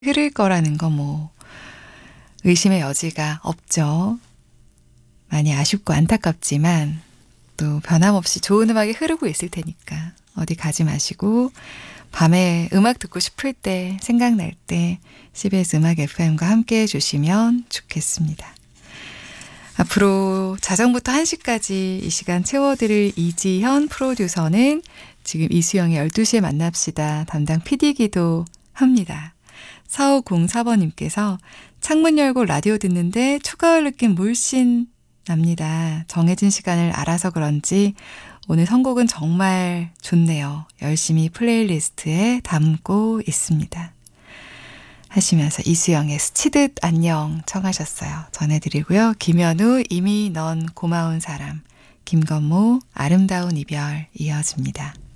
흐를 거라는 거 뭐 의심의 여지가 없죠. 많이 아쉽고 안타깝지만 또 변함없이 좋은 음악이 흐르고 있을 테니까 어디 가지 마시고 밤에 음악 듣고 싶을 때 생각날 때 CBS 음악 FM과 함께 해주시면 좋겠습니다. 앞으로 자정부터 1시까지 이 시간 채워드릴 이지현 프로듀서는 지금 이수영의 12시에 만납시다 담당 PD이기도 합니다. 4504번님께서 창문 열고 라디오 듣는데 초가을 느낌 물씬 납니다. 정해진 시간을 알아서 그런지 오늘 선곡은 정말 좋네요. 열심히 플레이리스트에 담고 있습니다. 하시면서 이수영의 스치듯 안녕 청하셨어요. 전해드리고요. 김현우 이미 넌 고마운 사람, 김건모 아름다운 이별 이어집니다.